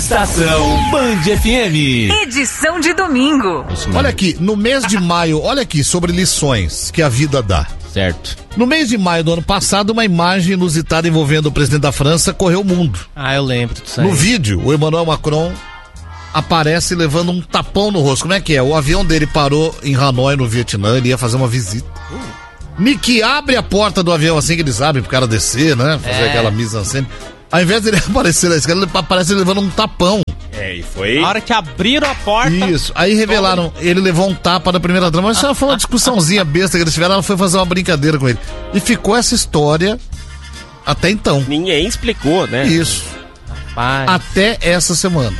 Estação Band FM. Edição de domingo. Olha aqui, no mês de maio, olha aqui, sobre lições que a vida dá. Certo. No mês de maio do ano passado, uma imagem inusitada envolvendo o presidente da França correu o mundo. Ah, eu lembro disso aí. No vídeo, o Emmanuel Macron aparece levando um tapão no rosto. Como é que é? O avião dele parou em Hanoi, no Vietnã, ele ia fazer uma visita. Nick abre a porta do avião assim que eles abrem pro cara descer, né? Fazer aquela mise-en-scène. Ao invés dele aparecer na escada, ele aparece levando um tapão. E foi. Na hora que abriram a porta. Isso, aí revelaram, ele levou um tapa da primeira dama, mas isso foi uma discussãozinha besta que eles tiveram, ela foi fazer uma brincadeira com ele. E ficou essa história até então. Ninguém explicou, né? Isso. Pai. Até essa semana.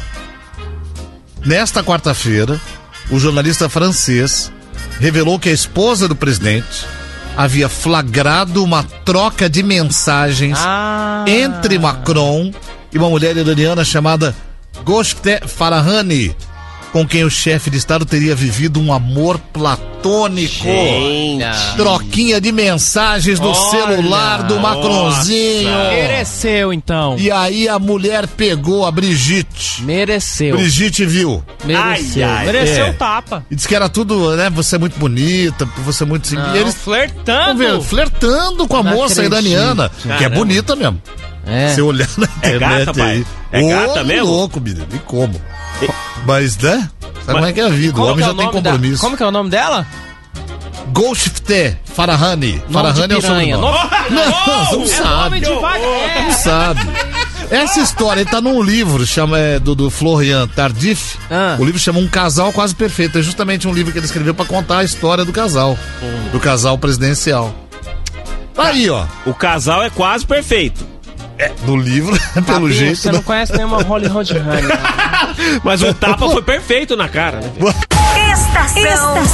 Nesta quarta-feira, o jornalista francês revelou que a esposa do presidente havia flagrado uma troca de mensagens entre Macron e uma mulher iraniana chamada Golshifteh Farahani, com quem o chefe de estado teria vivido um amor platônico. Gente. Troquinha de mensagens no celular do Macronzinho. Mereceu, então. E aí a mulher pegou a Brigitte. Mereceu. Brigitte viu. Mereceu. Ai, ai. Mereceu É. o tapa. E disse que era tudo, né? Você é muito bonita, você é muito simples. Não, E eles flertando. flertando com a Não moça acredito. iraniana, que é Caramba. bonita mesmo. É. Você olhar na É internet gata, pai? aí. É gata Ô, mesmo? louco, menino. E como? Mas, né? Sabe como é que é a vida? O Como homem que é já o tem nome compromisso. Como que é o nome dela? Golshifteh Farahani. Farahani é o sobrenome. Não sabe. Não sabe. Essa história tá num livro do Florian Tardif. O livro chama Um Casal Quase Perfeito. É justamente um livro que ele escreveu pra contar a história do casal. Do casal presidencial. Aí, ó. O casal é quase perfeito. No livro, pelo Fabinho, jeito. você não conhece nenhuma Hollywood Honey. Mas o tapa foi perfeito na cara, né? Estação